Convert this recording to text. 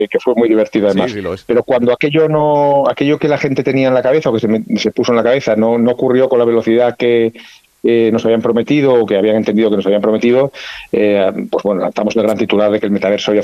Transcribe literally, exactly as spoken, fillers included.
que fue muy divertido además. Sí, sí lo es. Pero cuando aquello no, aquello que la gente tenía en la cabeza o que se, me, se puso en la cabeza no, no ocurrió con la velocidad que eh, nos habían prometido o que habían entendido que nos habían prometido, eh, pues bueno, lanzamos el gran titular de que el metaverso ya